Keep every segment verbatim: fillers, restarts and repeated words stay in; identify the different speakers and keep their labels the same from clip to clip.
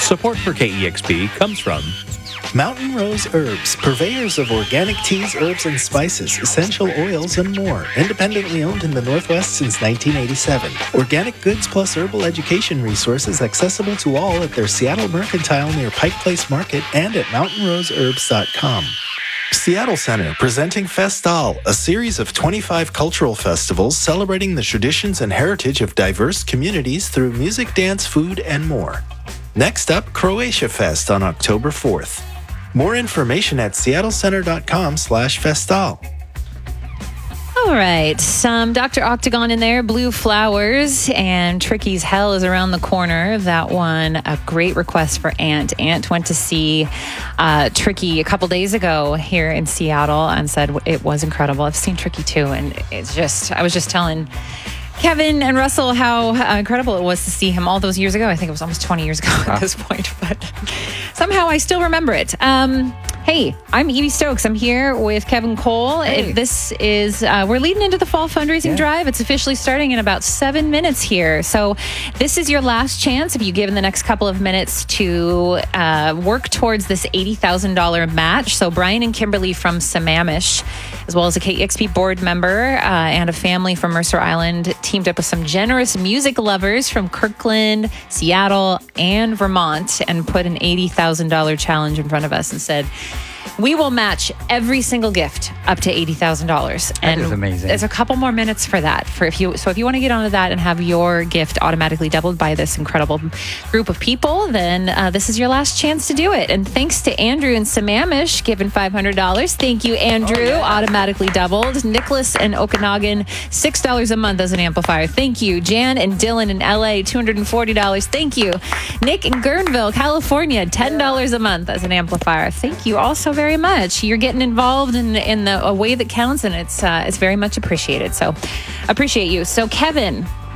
Speaker 1: Support for K E X P comes from
Speaker 2: Mountain Rose Herbs, purveyors of organic teas, herbs, and spices, essential oils, and more. Independently owned in the Northwest since nineteen eighty-seven. Organic goods plus herbal education resources accessible to all at their Seattle Mercantile near Pike Place Market and at mountain rose herbs dot com. Seattle Center presenting Festal, a series of twenty-five cultural festivals celebrating the traditions and heritage of diverse communities through music, dance, food, and more. Next up, Croatia Fest on October fourth. More information at seattle center dot com slash festal.
Speaker 3: All right, some Doctor Octagon in there, Blue Flowers, and Tricky's Hell is around the corner. That one, a great request for Ant. Ant went to see uh, Tricky a couple days ago here in Seattle and said it was incredible. I've seen Tricky too, and it's just, I was just telling Kevin and Russell how uh, incredible it was to see him all those years ago. I think it was almost twenty years ago at wow. this point, but somehow I still remember it. Um, hey, I'm Evie Stokes. I'm here with Kevin Cole.
Speaker 4: Hey.
Speaker 3: It, this is, uh, we're leading into the fall fundraising
Speaker 4: yeah.
Speaker 3: drive. It's officially starting in about seven minutes here. So this is your last chance, if you give in the next couple of minutes, to uh, work towards this eighty thousand dollars match. So Brian and Kimberly from Sammamish, as well as a K E X P board member uh, and a family from Mercer Island, teamed up with some generous music lovers from Kirkland, Seattle, and Vermont, and put an eighty thousand dollars challenge in front of us and said, we will match every single gift up to eighty thousand dollars.
Speaker 4: That
Speaker 3: and
Speaker 4: is amazing.
Speaker 3: There's a couple more minutes for that. For if you, so if you want to get onto that and have your gift automatically doubled by this incredible group of people, then uh, this is your last chance to do it. And thanks to Andrew and Sammamish giving five hundred dollars. Thank you, Andrew. Oh, yeah. Automatically doubled. Nicholas and Okanagan, six dollars a month as an amplifier. Thank you. Jan and Dylan in L A, two hundred forty dollars. Thank you. Nick in Guerneville, California, ten dollars a month as an amplifier. Thank you all so very much. You're getting involved in in the, a way that counts, and it's uh, it's very much appreciated. So appreciate you. So Kevin,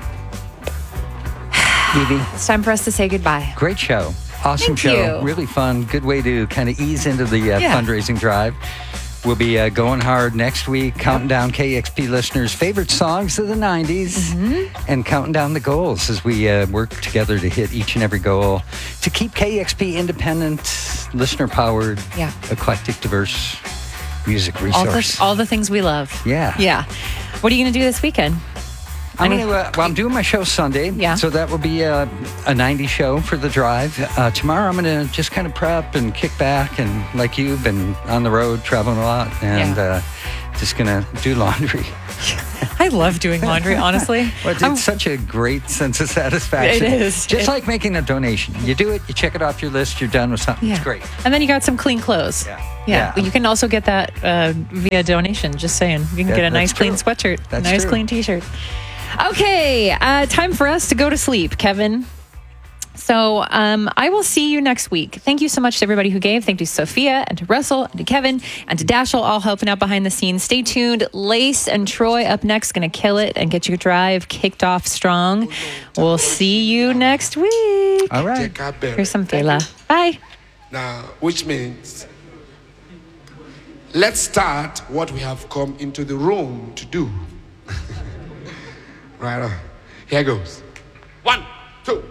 Speaker 4: Evie,
Speaker 3: it's time for us to say goodbye.
Speaker 4: Great show. Awesome
Speaker 3: Thank
Speaker 4: show.
Speaker 3: you.
Speaker 4: Really fun. Good way to kind of ease into the uh,
Speaker 3: Yeah.
Speaker 4: fundraising drive. We'll be uh, going hard next week, counting down K E X P listeners' favorite songs of the nineties
Speaker 3: Mm-hmm.
Speaker 4: and counting down the goals as we uh, work together to hit each and every goal to keep K E X P independent, listener-powered,
Speaker 3: Yeah.
Speaker 4: eclectic, diverse music
Speaker 3: All
Speaker 4: resource.
Speaker 3: the, all the things we love.
Speaker 4: Yeah.
Speaker 3: Yeah. What are you going to do this weekend?
Speaker 4: I'm
Speaker 3: Any-
Speaker 4: gonna, uh, well, I'm doing my show Sunday,
Speaker 3: Yeah.
Speaker 4: so that will be a, a ninety show for the drive. Uh, tomorrow, I'm going to just kind of prep and kick back, and like you, been on the road, traveling a lot, and
Speaker 3: Yeah.
Speaker 4: uh, just going to do laundry.
Speaker 3: I love doing laundry, honestly.
Speaker 4: Well, it's
Speaker 3: I'm-
Speaker 4: such a great sense of satisfaction.
Speaker 3: It is.
Speaker 4: Just
Speaker 3: It-
Speaker 4: like making a donation. You do it, you check it off your list, you're done with something.
Speaker 3: Yeah.
Speaker 4: It's great.
Speaker 3: And then you got some clean clothes.
Speaker 4: Yeah.
Speaker 3: Yeah.
Speaker 4: Yeah.
Speaker 3: You can also get that uh, via donation. Just saying. You can
Speaker 4: That-
Speaker 3: get a
Speaker 4: that's
Speaker 3: nice clean
Speaker 4: true.
Speaker 3: sweatshirt,
Speaker 4: That's
Speaker 3: nice
Speaker 4: true.
Speaker 3: clean t-shirt. Okay, uh, time for us to go to sleep, Kevin. So um, I will see you next week. Thank you so much to everybody who gave. Thank you to Sophia and to Russell and to Kevin and to Dashel, all helping out behind the scenes. Stay tuned. Lace and Troy up next, going to kill it and get your drive kicked off strong. We'll see you next week.
Speaker 4: All right.
Speaker 3: Here's some Fela. Bye.
Speaker 5: Now, which means let's start what we have come into the room to do. Right on. Here goes. One, two.